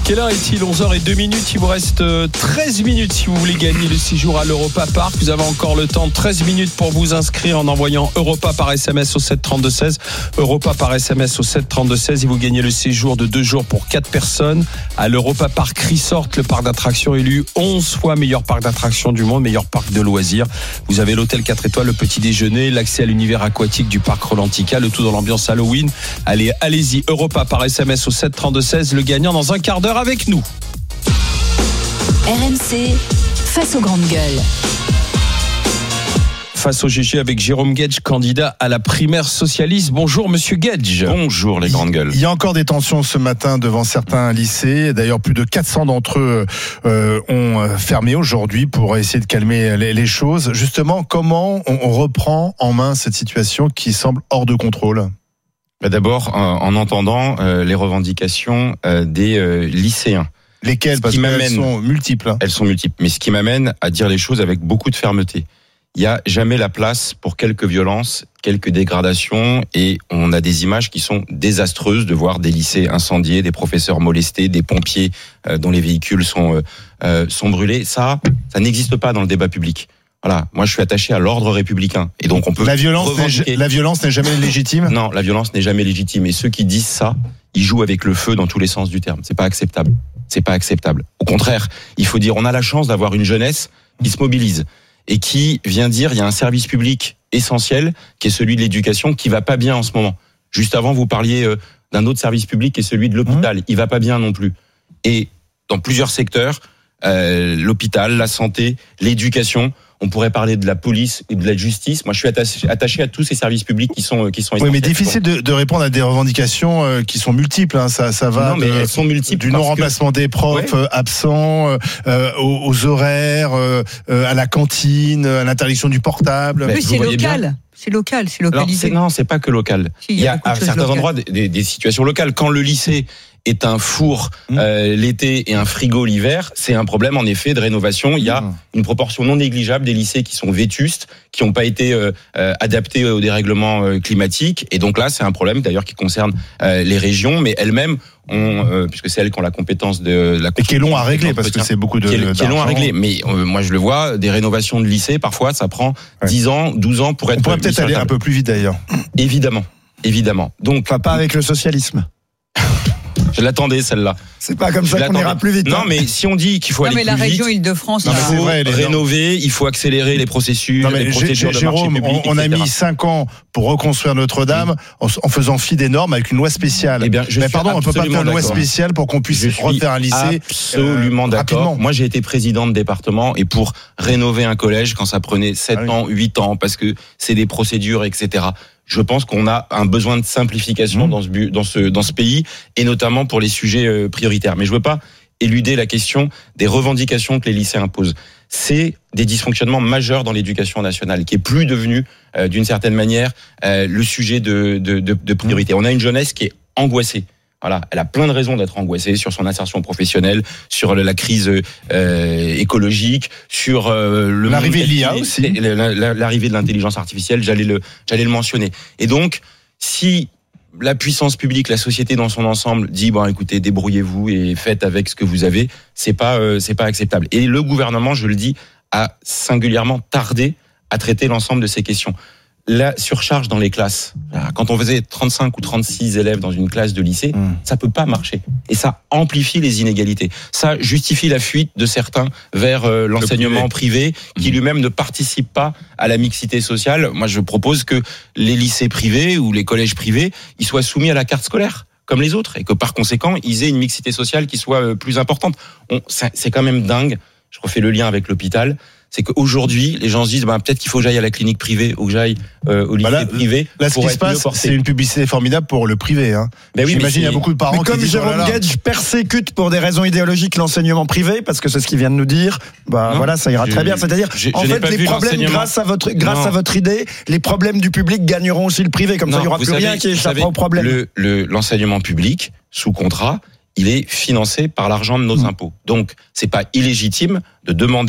Quelle heure est-il ? 11h02. Il vous reste 13 minutes si vous voulez gagner le séjour à l'Europa Park. Vous avez encore le temps, 13 minutes pour vous inscrire en envoyant Europa par SMS au 732-16. Europa par SMS au 732-16 et vous gagnez le séjour de 2 jours pour 4 personnes à l'Europa Park Resort, le parc d'attractions élu 11 fois meilleur parc d'attractions du monde, meilleur parc de loisirs. Vous avez l'hôtel 4 étoiles, le petit déjeuner, l'accès à l'univers aquatique du parc Rolantica, le tout dans l'ambiance Halloween. Allez-y, Europa par SMS au 732-16, le gagnant dans un quart d'heure avec nous. RMC, face aux grandes gueules. Face au GG avec Jérôme Guedj, candidat à la primaire socialiste. Bonjour Monsieur Guedj. Bonjour les grandes gueules. Il y a encore des tensions ce matin devant certains lycées. D'ailleurs, plus de 400 d'entre eux ont fermé aujourd'hui pour essayer de calmer les choses. Justement, comment on reprend en main cette situation qui semble hors de contrôle ? D'abord, en entendant les revendications des lycéens. Lesquelles ? Parce qu'elles sont multiples. Elles sont multiples. Mais ce qui m'amène à dire les choses avec beaucoup de fermeté. Il n'y a jamais la place pour quelques violences, quelques dégradations, et on a des images qui sont désastreuses de voir des lycées incendiés, des professeurs molestés, des pompiers dont les véhicules sont brûlés. Ça n'existe pas dans le débat public. Voilà, moi je suis attaché à l'ordre républicain, et donc on peut la violence n'est jamais légitime. Non, la violence n'est jamais légitime, et ceux qui disent ça, ils jouent avec le feu dans tous les sens du terme. C'est pas acceptable. C'est pas acceptable. Au contraire, il faut dire, on a la chance d'avoir une jeunesse qui se mobilise et qui vient dire, il y a un service public essentiel qui est celui de l'éducation qui va pas bien en ce moment. Juste avant, vous parliez d'un autre service public qui est celui de l'hôpital. Il va pas bien non plus. Et dans plusieurs secteurs, l'hôpital, la santé, l'éducation. On pourrait parler de la police et de la justice. Moi, je suis attaché à tous ces services publics qui sont essentiels. Oui, mais difficile de répondre à des revendications qui sont multiples. Hein. Ça va. Non, mais elles sont multiples. Du non-remplacement des profs absents, aux horaires, à la cantine, à l'interdiction du portable. Oui, c'est local. C'est localisé. Alors, non, c'est pas que local. Il y a à certains endroits des situations locales. Quand le lycée est un four l'été et un frigo l'hiver, c'est un problème en effet de rénovation. Il y a une proportion non négligeable des lycées qui sont vétustes, qui n'ont pas été adaptés au dérèglement climatique. Et donc là, c'est un problème d'ailleurs qui concerne les régions, mais elles-mêmes puisque c'est elles qui ont la compétence de la. Et qui est long à régler parce que c'est beaucoup de. Qui est long à régler. Mais moi je le vois, des rénovations de lycées, parfois ça prend 10 ans, 12 ans pour être. On pourrait peut-être aller un peu plus vite d'ailleurs. Évidemment. Donc. Enfin, pas avec le socialisme. Je l'attendais celle-là. C'est pas comme ça qu'on ira plus vite. Non, mais si on dit qu'il faut aller plus vite. Non, mais la région Île-de-France, il faut rénover, il faut accélérer les processus, les procédures de marché public. On a mis 5 ans pour reconstruire Notre-Dame en faisant fi des normes avec une loi spéciale. Eh bien, on peut pas faire une loi spéciale pour qu'on puisse refaire un lycée. Absolument d'accord. Rapidement. Moi, j'ai été président de département et pour rénover un collège, quand ça prenait 7 ans, 8 ans, parce que c'est des procédures, etc. Je pense qu'on a un besoin de simplification dans ce pays, et notamment pour les sujets prioritaires. Mais je veux pas éluder la question des revendications que les lycées imposent. C'est des dysfonctionnements majeurs dans l'éducation nationale, qui est plus devenu, d'une certaine manière, le sujet de priorité. On a une jeunesse qui est angoissée. Voilà, elle a plein de raisons d'être angoissée sur son insertion professionnelle, sur la crise écologique, sur l'arrivée de l'IA aussi, l'arrivée de l'intelligence artificielle. J'allais le mentionner. Et donc, si la puissance publique, la société dans son ensemble dit écoutez, débrouillez-vous et faites avec ce que vous avez, c'est pas acceptable. Et le gouvernement, je le dis, a singulièrement tardé à traiter l'ensemble de ces questions. La surcharge dans les classes. Quand on faisait 35 ou 36 élèves dans une classe de lycée, ça peut pas marcher. Et ça amplifie les inégalités. Ça justifie la fuite de certains vers l'enseignement privé, qui lui-même ne participe pas à la mixité sociale. Moi, je propose que les lycées privés ou les collèges privés, ils soient soumis à la carte scolaire, comme les autres, et que par conséquent, ils aient une mixité sociale qui soit plus importante. C'est quand même dingue. Je refais le lien avec l'hôpital. C'est qu'aujourd'hui, les gens se disent peut-être qu'il faut que j'aille à la clinique privée ou que j'aille au lycée privé. Là, ce qui se passe, c'est une publicité formidable pour le privé. Hein. Oui, j'imagine il y a beaucoup de parents qui disent Jérôme Guedj persécute pour des raisons idéologiques l'enseignement privé, parce que c'est ce qu'il vient de nous dire. Voilà, ça ira très bien. C'est-à-dire, en fait, les problèmes grâce à votre idée, les problèmes du public gagneront aussi le privé. Comme ça, il n'y aura plus rien qui échappera au problème. L'enseignement public sous contrat, il est financé par l'argent de nos impôts. Donc, c'est pas illégitime de demander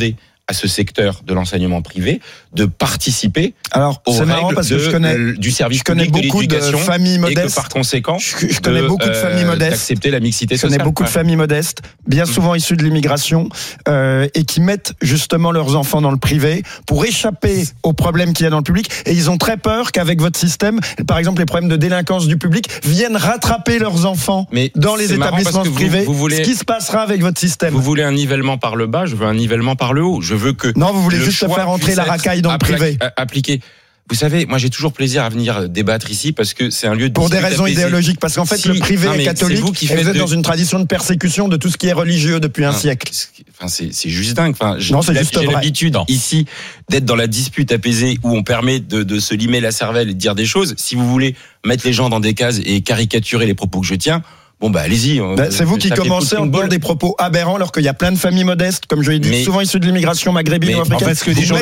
à ce secteur de l'enseignement privé de participer aux règles parce que du service public de l'éducation familles modestes, et que par conséquent, je connais beaucoup de familles modestes, d'accepter la mixité sociale. Je connais beaucoup de familles modestes, bien souvent issues de l'immigration, et qui mettent justement leurs enfants dans le privé pour échapper aux problèmes qu'il y a dans le public. Et ils ont très peur qu'avec votre système, par exemple les problèmes de délinquance du public, viennent rattraper leurs enfants dans les établissements privés. Ce qui se passera avec votre système. Vous voulez un nivellement par le bas, je veux un nivellement par le haut. Je veux que non, vous voulez juste faire entrer la racaille dans le privé. Appliqué. Vous savez, moi j'ai toujours plaisir à venir débattre ici parce que c'est un lieu de pour des raisons idéologiques, parce qu'en fait le privé est catholique et vous êtes dans une tradition de persécution de tout ce qui est religieux depuis un siècle. Enfin, c'est juste dingue. Enfin, j'ai l'habitude ici d'être dans la dispute apaisée où on permet de se limer la cervelle et de dire des choses. Si vous voulez mettre les gens dans des cases et caricaturer les propos que je tiens, bon bah allez-y. C'est vous qui commencez en donnant des propos aberrants alors qu'il y a plein de familles modestes, comme je l'ai dit, souvent issues de l'immigration maghrébine ou africaine. Parce que des gens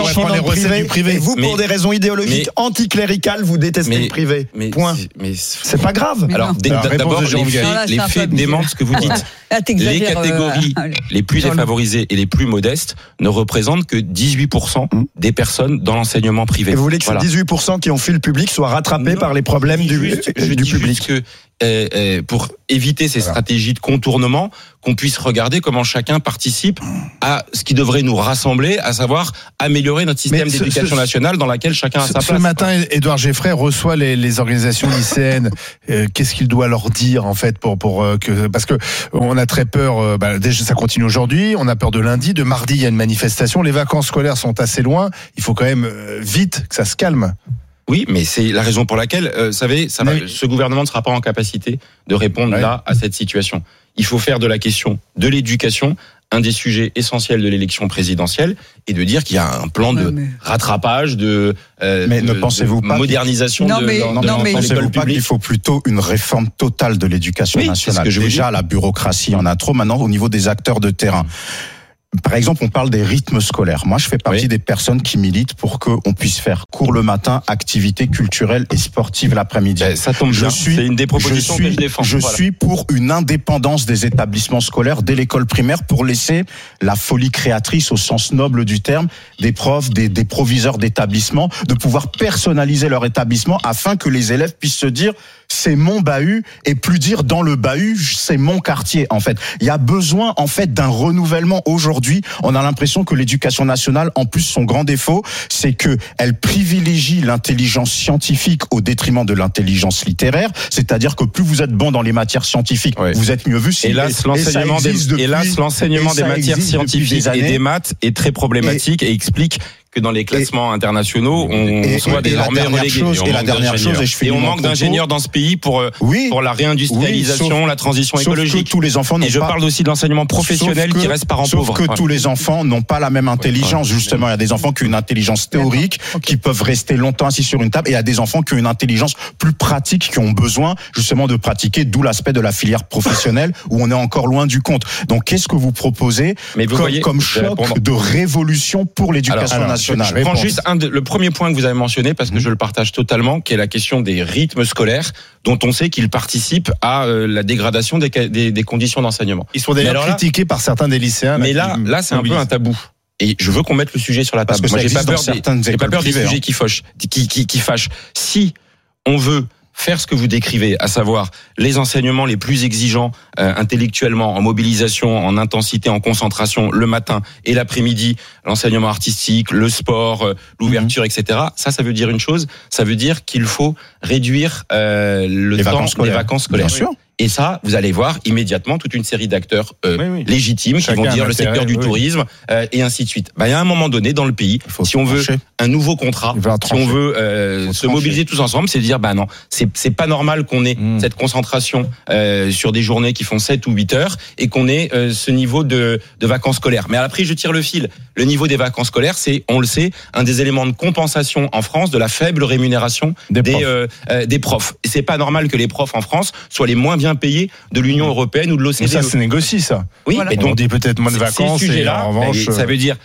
du privé. Et vous, pour des raisons idéologiques anticléricales, vous détestez le privé. Point. C'est pas grave. Alors d'abord, les faits démentent ce que vous dites. Les catégories les plus défavorisées et les plus modestes ne représentent que 18% des personnes dans l'enseignement privé. Et vous voulez que ces 18% qui ont fui le public soient rattrapés par les problèmes du public. Pour éviter ces stratégies de contournement, qu'on puisse regarder comment chacun participe à ce qui devrait nous rassembler, à savoir améliorer notre système d'éducation nationale dans laquelle chacun a sa place. Ce matin, Édouard Geffray reçoit les organisations lycéennes. Qu'est-ce qu'il doit leur dire en fait parce que on a très peur. Déjà, ça continue aujourd'hui. On a peur de lundi, de mardi. Il y a une manifestation. Les vacances scolaires sont assez loin. Il faut quand même vite que ça se calme. Oui, mais c'est la raison pour laquelle, vous savez, ce gouvernement ne sera pas en capacité de répondre là à cette situation. Il faut faire de la question de l'éducation un des sujets essentiels de l'élection présidentielle et de dire qu'il y a un plan de rattrapage, de modernisation de l'école publique. Il faut plutôt une réforme totale de l'éducation nationale. Déjà, la bureaucratie en a trop. Maintenant, au niveau des acteurs de terrain. Par exemple, on parle des rythmes scolaires. Moi, je fais partie des personnes qui militent pour qu'on puisse faire cours le matin, activités culturelles et sportives l'après-midi. Ça tombe bien. C'est une des propositions que je défends. Je suis pour une indépendance des établissements scolaires dès l'école primaire pour laisser la folie créatrice au sens noble du terme des profs, des proviseurs d'établissements, de pouvoir personnaliser leur établissement afin que les élèves puissent se dire c'est mon bahut et plus dire dans le bahut c'est mon quartier. En fait, il y a besoin en fait d'un renouvellement. Aujourd'hui, on a l'impression que l'éducation nationale, en plus son grand défaut, c'est que elle privilégie l'intelligence scientifique au détriment de l'intelligence littéraire. C'est-à-dire que plus vous êtes bon dans les matières scientifiques, vous êtes mieux vu. Hélas, l'enseignement des matières scientifiques et des maths est très problématique et explique que dans les classements internationaux, on soit désormais relégué. Et on manque d'ingénieurs dans ce pays pour la réindustrialisation, la transition écologique. Tous les enfants et je parle aussi de l'enseignement professionnel qui reste parent pauvre. Sauf que tous les enfants n'ont pas la même intelligence. Justement, il y a des enfants qui ont une intelligence théorique, qui peuvent rester longtemps assis sur une table, et il y a des enfants qui ont une intelligence plus pratique, qui ont besoin justement de pratiquer, d'où l'aspect de la filière professionnelle où on est encore loin du compte. Donc, qu'est-ce que vous proposez comme choc de révolution pour l'éducation nationale? Je prends juste le premier point que vous avez mentionné parce que je le partage totalement, qui est la question des rythmes scolaires dont on sait qu'ils participent à la dégradation des conditions d'enseignement. Ils sont d'ailleurs critiqués par certains des lycéens. Mais là c'est un peu un tabou. Et je veux qu'on mette le sujet sur la table. Moi, j'ai pas peur des sujets qui fâchent. Si on veut faire ce que vous décrivez, à savoir les enseignements les plus exigeants intellectuellement, en mobilisation, en intensité, en concentration, le matin et l'après-midi, l'enseignement artistique, le sport, l'ouverture, etc. Ça veut dire une chose, ça veut dire qu'il faut réduire le temps des vacances scolaires. Bien sûr. Et ça, vous allez voir immédiatement toute une série d'acteurs légitimes qui vont dire le secteur du tourisme et ainsi de suite. Il y a un moment donné dans le pays, si on veut un nouveau contrat, si on veut se mobiliser tous ensemble, c'est de dire non, c'est pas normal qu'on ait cette concentration sur des journées qui font 7 ou 8 heures et qu'on ait ce niveau de vacances scolaires. Mais après, je tire le fil. Le niveau des vacances scolaires, c'est, on le sait, un des éléments de compensation en France de la faible rémunération des profs. Et c'est pas normal que les profs en France soient les moins bien payés de l'Union européenne ou de l'OCDE. Mais ça se négocie, ça. Oui, mais donc on dit peut-être moins de vacances et en revanche ça veut dire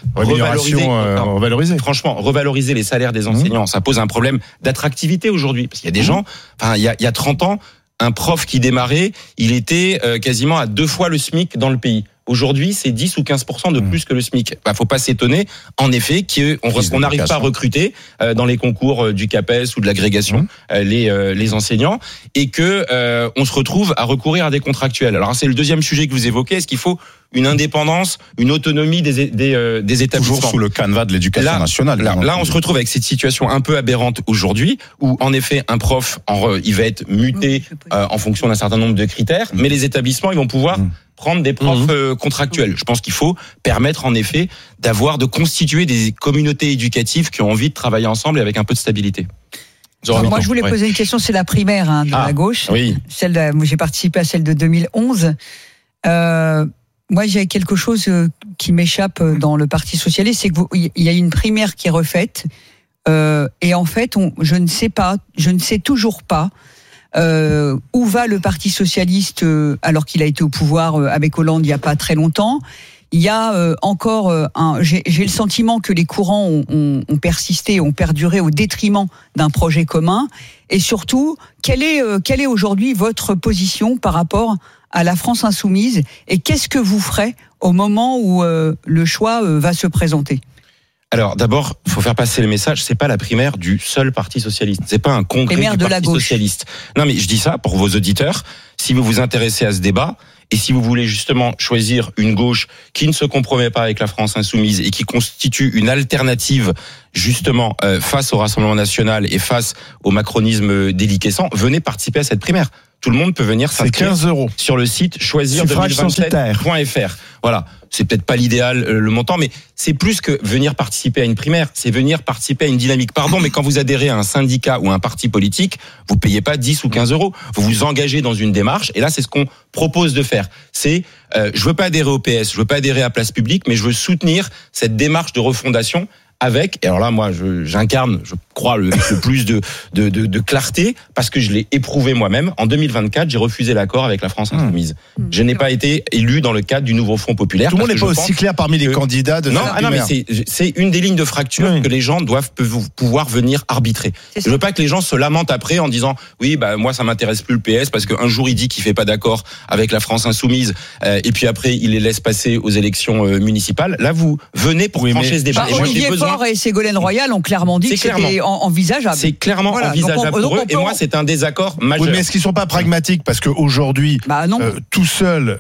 revaloriser. Franchement, revaloriser les salaires des enseignants, ça pose un problème d'attractivité aujourd'hui parce qu'il y a des gens, il y a 30 ans, un prof qui démarrait, il était quasiment à 2 fois le SMIC dans le pays. Aujourd'hui, c'est 10 ou 15% de plus que le SMIC. Faut pas s'étonner, en effet, qu'on n'arrive pas à recruter dans les concours du CAPES ou de l'agrégation les enseignants, et que on se retrouve à recourir à des contractuels. Alors c'est le deuxième sujet que vous évoquez. Est-ce qu'il faut une indépendance, une autonomie des établissements. Toujours sous le canevas de l'éducation nationale. Là, on se retrouve avec cette situation un peu aberrante aujourd'hui, où en effet, un prof, il va être muté en fonction d'un certain nombre de critères, mais les établissements, ils vont pouvoir prendre des profs contractuels. Je pense qu'il faut permettre en effet de constituer des communautés éducatives qui ont envie de travailler ensemble et avec un peu de stabilité. Moi, je voulais poser une question, c'est la primaire de la gauche. Oui. Moi, j'ai participé à celle de 2011. Moi, j'ai quelque chose qui m'échappe dans le Parti socialiste, c'est qu'il y a une primaire qui est refaite, et en fait, je ne sais toujours pas où va le Parti socialiste alors qu'il a été au pouvoir avec Hollande il n'y a pas très longtemps. Il y a encore j'ai le sentiment que les courants ont persisté, ont perduré au détriment d'un projet commun. Et surtout, quelle est aujourd'hui votre position par rapport à la France insoumise, et qu'est-ce que vous ferez au moment où le choix va se présenter? Alors d'abord, il faut faire passer le message, c'est pas la primaire du seul Parti socialiste, c'est pas un congrès du Parti socialiste. Non mais je dis ça pour vos auditeurs, si vous vous intéressez à ce débat, et si vous voulez justement choisir une gauche qui ne se compromet pas avec la France insoumise et qui constitue une alternative justement face au Rassemblement national et face au macronisme déliquescent, venez participer à cette primaire. Tout le monde peut venir s'inscrire. C'est 15 € sur le site choisir2027.fr. Voilà. C'est peut-être pas l'idéal, le montant, mais c'est plus que venir participer à une primaire. C'est venir participer à une dynamique. Pardon, mais quand vous adhérez à un syndicat ou à un parti politique, vous payez pas 10 ou 15 €. Vous vous engagez dans une démarche. Et là, c'est ce qu'on propose de faire. C'est, je veux pas adhérer au PS, je veux pas adhérer à Place Publique, mais je veux soutenir cette démarche de refondation avec, et alors là, moi, j'incarne, je crois, le plus de clarté, parce que je l'ai éprouvé moi-même. En 2024, j'ai refusé l'accord avec la France insoumise. Je n'ai pas été élu dans le cadre du nouveau Front populaire. Tout le monde n'est pas aussi clair parmi les candidats de cette primaire. Non, mais c'est une des lignes de fracture que les gens doivent pouvoir venir arbitrer. Je veux pas que les gens se lamentent après en disant, oui, moi, ça m'intéresse plus le PS, parce qu'un jour, il dit qu'il fait pas d'accord avec la France insoumise, et puis après, il les laisse passer aux élections municipales. Là, vous venez pour trancher ce débat. Et Ségolène Royal ont clairement dit que c'était envisageable. C'est clairement envisageable pour eux. Et moi, c'est un désaccord majeur. Oui, mais est-ce qu'ils sont pas pragmatiques? Parce qu'aujourd'hui, tout seul,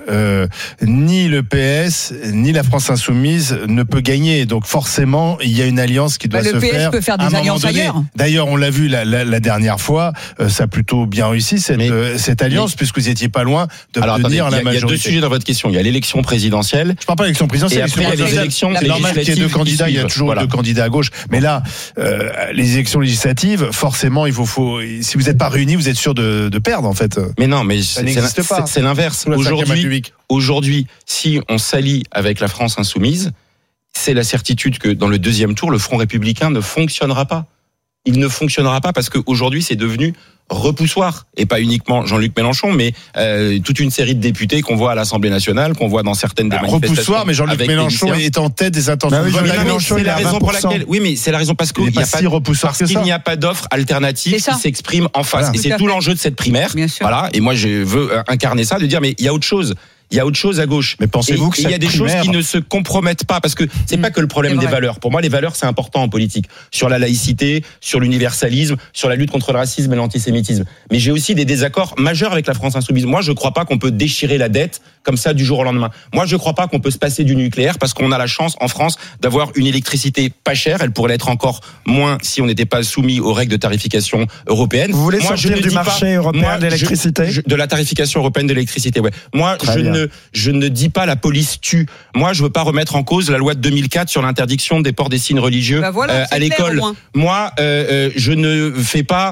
ni le PS, ni la France insoumise ne peut gagner. Donc forcément, il y a une alliance qui doit se faire. Le PS peut faire des alliances ailleurs. D'ailleurs, on l'a vu la dernière fois, ça a plutôt bien réussi cette alliance, puisque vous n'étiez pas loin de devenir la majorité. Il y a deux sujets dans votre question. Il y a l'élection présidentielle. Je parne pas d'élection présidentielle. Et après, il y a les élections législatives. C'est normal qu'il y ait deux candidats. Il y a toujours deux candidats à gauche. Mais là, les élections législatives, forcément, si vous n'êtes pas réunis, vous êtes sûr de perdre, en fait. Mais non, mais ça n'existe pas. C'est l'inverse. Aujourd'hui, si on s'allie avec la France insoumise, c'est la certitude que dans le deuxième tour, le Front républicain ne fonctionnera pas. Il ne fonctionnera pas parce qu'aujourd'hui, c'est devenu repoussoir, et pas uniquement Jean-Luc Mélenchon, mais toute une série de députés qu'on voit à l'Assemblée nationale, qu'on voit dans certaines des manifestations. Repoussoir, mais Jean-Luc Mélenchon est en tête des intentions. C'est la raison pour laquelle. Oui, mais c'est la raison parce qu'il n'y a pas d'offre alternative qui s'exprime en face. Et c'est tout l'enjeu de cette primaire. Voilà. Et moi, je veux incarner ça, de dire, mais il y a autre chose. Il y a autre chose à gauche. Mais pensez-vous que il y a des choses qui ne se compromettent pas, parce que c'est pas que le problème des valeurs. Pour moi, les valeurs, c'est important en politique. Sur la laïcité, sur l'universalisme, sur la lutte contre le racisme et l'antisémitisme. Mais j'ai aussi des désaccords majeurs avec la France insoumise. Moi, je crois pas qu'on peut déchirer la dette comme ça du jour au lendemain. Moi, je crois pas qu'on peut se passer du nucléaire, parce qu'on a la chance en France d'avoir une électricité pas chère. Elle pourrait l'être encore moins si on n'était pas soumis aux règles de tarification européennes. Vous voulez sortir du marché européen de l'électricité? De la tarification européenne de l'électricité, ouais. Moi, je ne dis pas la police tue. Moi, je veux pas remettre en cause la loi de 2004 sur l'interdiction des ports des signes religieux à l'école. Moi, je ne fais pas,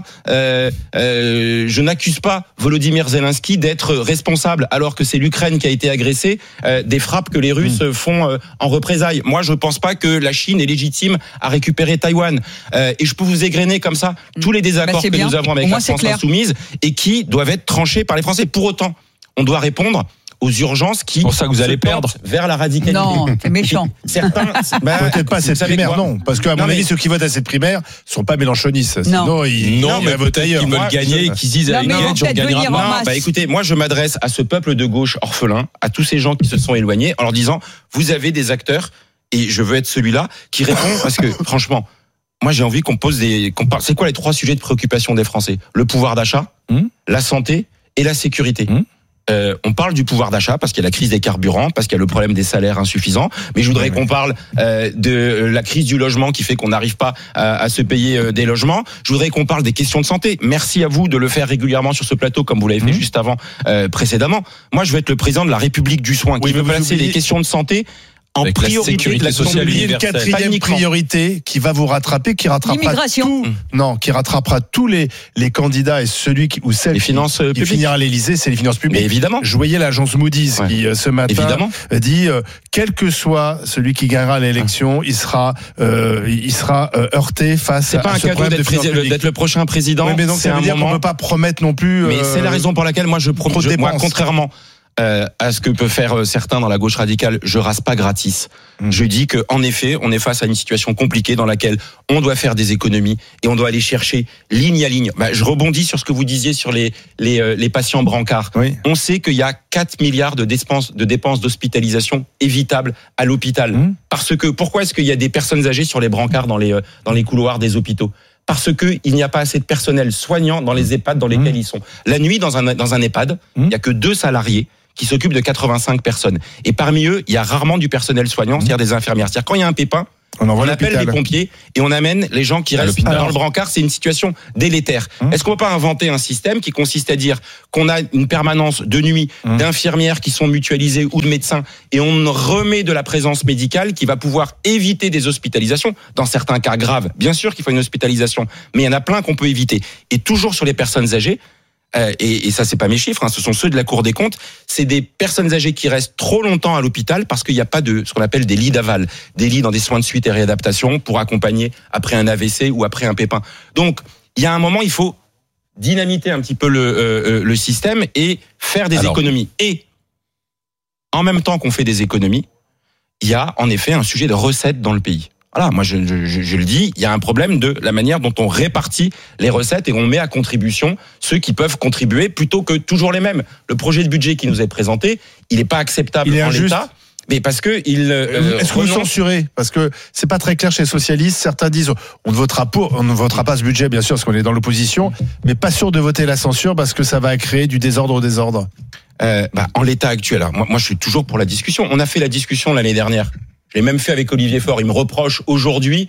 je n'accuse pas Volodymyr Zelensky d'être responsable, alors que c'est l'Ukraine qui a été agressée, des frappes que les Russes font en représailles. Moi, je pense pas que la Chine est légitime à récupérer Taïwan. Et je peux vous égrener comme ça tous les désaccords que nous avons avec la France insoumise, et qui doivent être tranchés par les Français. Pour autant, on doit répondre aux urgences qui. C'est pour ça que vous allez perdre vers la radicalité. Non, c'est méchant. Certains. Peut-être pas cette primaire, non. Parce qu'à mon avis, ceux qui votent à cette primaire sont pas mélenchonistes. Sinon, ils votent ailleurs. Ils veulent gagner et qu'ils disent avec Gage, on gagnera pas. Bah écoutez, moi je m'adresse à ce peuple de gauche orphelin, à tous ces gens qui se sont éloignés, en leur disant vous avez des acteurs et je veux être celui-là qui répond parce que franchement, moi j'ai envie qu'on parle. C'est quoi les 3 sujets de préoccupation des Français ? Le pouvoir d'achat, la santé et la sécurité. On parle du pouvoir d'achat parce qu'il y a la crise des carburants, parce qu'il y a le problème des salaires insuffisants. Mais je voudrais qu'on parle de la crise du logement qui fait qu'on n'arrive pas à se payer des logements. Je voudrais qu'on parle des questions de santé. Merci à vous de le faire régulièrement sur ce plateau comme vous l'avez fait juste avant précédemment. Moi, je veux être le président de la République du soin qui veut placer les questions de santé en avec priorité de la sociale universelle. Une 4e priorité qui va vous rattraper, qui rattrapera qui rattrapera tous les candidats et celui ou celle qui finira à l'Élysée, c'est les finances publiques. Mais évidemment. Je voyais l'agence Moody's qui ce matin dit quel que soit celui qui gagnera l'élection, il sera heurté face à ce problème de finances publiques. D'être le prochain président. Oui, mais donc ça veut dire qu'on ne peut pas promettre non plus. Mais c'est la raison pour laquelle moi moi contrairement à ce que peuvent faire certains dans la gauche radicale, je rase pas gratis. Je dis que en effet, on est face à une situation compliquée dans laquelle on doit faire des économies et on doit aller chercher ligne à ligne. Je rebondis sur ce que vous disiez sur les patients brancards. Oui. On sait qu'il y a 4 milliards de dépenses d'hospitalisation évitables à l'hôpital. Parce que pourquoi est-ce qu'il y a des personnes âgées sur les brancards dans les couloirs des hôpitaux ? Parce que il n'y a pas assez de personnel soignant dans les EHPAD dans lesquels ils sont. La nuit, dans un EHPAD, il y a que 2 salariés qui s'occupent de 85 personnes. Et parmi eux, il y a rarement du personnel soignant, c'est-à-dire des infirmières. C'est-à-dire quand il y a un pépin, on appelle les pompiers et on amène les gens qui restent dans le brancard. C'est une situation délétère. Est-ce qu'on peut pas inventer un système qui consiste à dire qu'on a une permanence de nuit d'infirmières qui sont mutualisées ou de médecins et on remet de la présence médicale qui va pouvoir éviter des hospitalisations dans certains cas graves. Bien sûr qu'il faut une hospitalisation, mais il y en a plein qu'on peut éviter. Et toujours sur les personnes âgées, et ça c'est pas mes chiffres, ce sont ceux de la Cour des comptes, c'est des personnes âgées qui restent trop longtemps à l'hôpital parce qu'il n'y a pas de ce qu'on appelle des lits d'aval, des lits dans des soins de suite et réadaptation pour accompagner après un AVC ou après un pépin. Donc il y a un moment, il faut dynamiter un petit peu le système et faire des économies. Et en même temps qu'on fait des économies, il y a en effet un sujet de recettes dans le pays. Voilà, moi je le dis, il y a un problème de la manière dont on répartit les recettes et on met à contribution ceux qui peuvent contribuer plutôt que toujours les mêmes. Le projet de budget qui nous est présenté, il n'est pas acceptable en l'état. Mais parce que est-ce que vous censurez ? Parce que c'est pas très clair chez les socialistes. Certains disent on ne votera pas ce budget, bien sûr, parce qu'on est dans l'opposition, mais pas sûr de voter la censure parce que ça va créer du désordre au désordre. En l'état actuel, alors, moi je suis toujours pour la discussion. On a fait la discussion l'année dernière. Je l'ai même fait avec Olivier Faure. Il me reproche aujourd'hui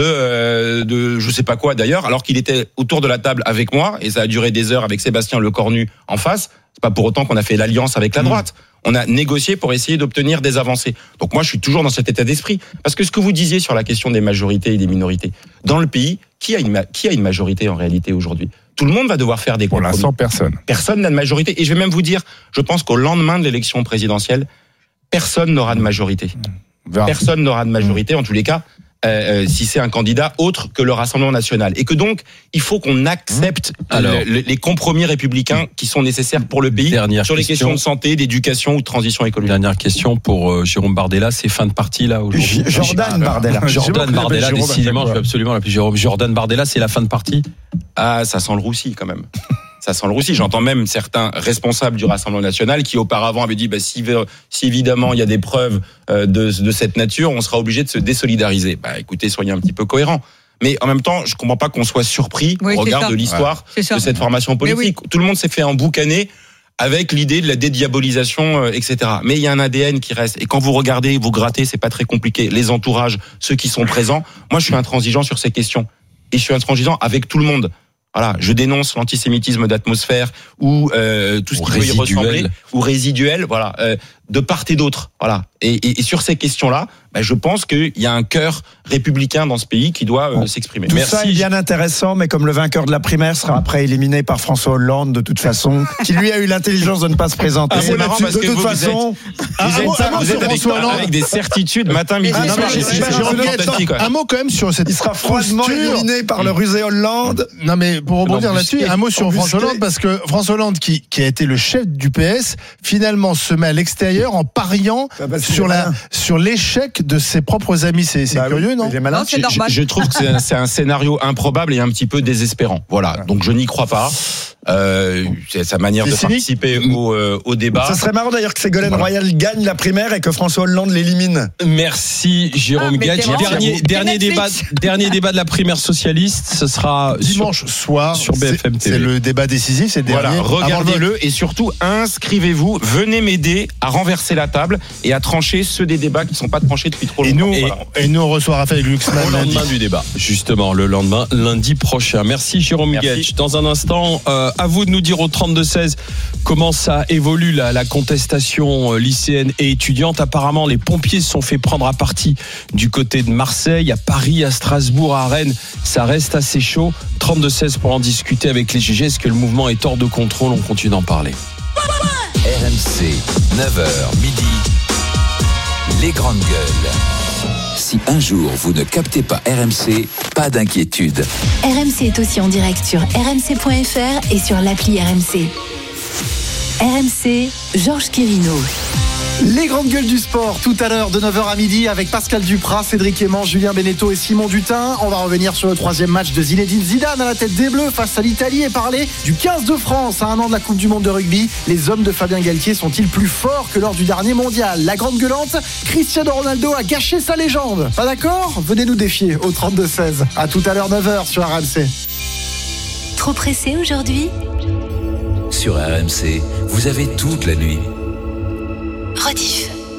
de je sais pas quoi d'ailleurs, alors qu'il était autour de la table avec moi et ça a duré des heures avec Sébastien Lecornu en face. C'est pas pour autant qu'on a fait l'alliance avec la droite. On a négocié pour essayer d'obtenir des avancées. Donc moi, je suis toujours dans cet état d'esprit. Parce que ce que vous disiez sur la question des majorités et des minorités, dans le pays, qui a une majorité en réalité aujourd'hui ? Tout le monde va devoir faire des compromis. Pour l'instant, personne. Personne n'a de majorité. Et je vais même vous dire, je pense qu'au lendemain de l'élection présidentielle, personne n'aura de majorité. Personne n'aura de majorité, en tous les cas, si c'est un candidat autre que le Rassemblement national. Et que donc, il faut qu'on accepte les compromis républicains qui sont nécessaires pour le pays sur les questions de santé, d'éducation ou de transition écologique. Dernière question pour Jérôme Bardella, c'est fin de partie là aujourd'hui. Jordan Bardella, décidément, je vais absolument l'appeler Jordan Bardella, c'est la fin de partie. Ah, ça sent le roussi quand même. Ça sent le roussi. J'entends même certains responsables du Rassemblement national qui auparavant avaient dit si évidemment il y a des preuves de cette nature, on sera obligé de se désolidariser. Écoutez, soyez un petit peu cohérents. Mais en même temps, je comprends pas qu'on soit surpris au regard de l'histoire de cette formation politique. Tout le monde s'est fait emboucaner avec l'idée de la dédiabolisation, etc. Mais il y a un ADN qui reste. Et quand vous regardez, vous grattez, c'est pas très compliqué. Les entourages, ceux qui sont présents. Moi, je suis intransigeant sur ces questions. Et je suis intransigeant avec tout le monde. Voilà, je dénonce l'antisémitisme d'atmosphère ou tout ce qui peut y ressembler ou résiduel, voilà, de part et d'autre. Voilà. Et sur ces questions-là, je pense qu'il y a un cœur républicain dans ce pays qui doit s'exprimer. Tout ça est bien intéressant, mais comme le vainqueur de la primaire sera après éliminé par François Hollande, de toute façon, qui lui a eu l'intelligence de ne pas se présenter. C'est marrant parce que toute façon, vous êtes avec des certitudes matin, midi, soir. Un mot quand même sur cette. Il sera froidement éliminé par le rusé Hollande. Non mais pour rebondir là-dessus, un mot sur François Hollande, parce que François Hollande qui a été le chef du PS, finalement se met à l'extérieur en pariant sur l'échec de ses propres amis. C'est curieux, non? Non, c'est normal. Je trouve que c'est un scénario improbable et un petit peu désespérant. Voilà. Donc je n'y crois pas. C'est sa manière de participer au débat. Ça serait marrant d'ailleurs que Ségolène Royal gagne la primaire et que François Hollande l'élimine. Merci Jérôme Gage. Dernier débat de la primaire socialiste, ce sera dimanche soir sur BFM TV. C'est le débat décisif, c'est dernier. Voilà, regardez-le et surtout inscrivez-vous, venez m'aider à renverser la table et à trancher ceux des débats qui ne sont pas tranchés depuis trop longtemps. Et nous on reçoit Raphaël Glucksmann au lendemain du débat. Justement, le lendemain, lundi prochain. Merci Jérôme Gage. Dans un instant, à vous de nous dire au 32-16 comment ça évolue la contestation lycéenne et étudiante. Apparemment, les pompiers se sont fait prendre à partie du côté de Marseille, à Paris, à Strasbourg, à Rennes. Ça reste assez chaud. 32-16 pour en discuter avec les GG. Est-ce que le mouvement est hors de contrôle? On continue d'en parler. RMC, 9h midi, les grandes gueules. Si un jour vous ne captez pas RMC, pas d'inquiétude. RMC est aussi en direct sur rmc.fr et sur l'appli RMC. RMC, Georges Quirino. Les grandes gueules du sport, tout à l'heure de 9h à midi avec Pascal Duprat, Cédric Aimant, Julien Beneteau et Simon Dutin. On va revenir sur le 3e match de Zinedine Zidane à la tête des Bleus face à l'Italie et parler du 15 de France à un an de la Coupe du Monde de rugby. Les hommes de Fabien Galtier sont-ils plus forts que lors du dernier mondial? La grande gueulante, Cristiano Ronaldo a gâché sa légende. Pas d'accord? Venez nous défier au 32-16. À tout à l'heure 9h sur RMC. Trop pressé aujourd'hui? Sur RMC, vous avez toute la nuit. Rediff.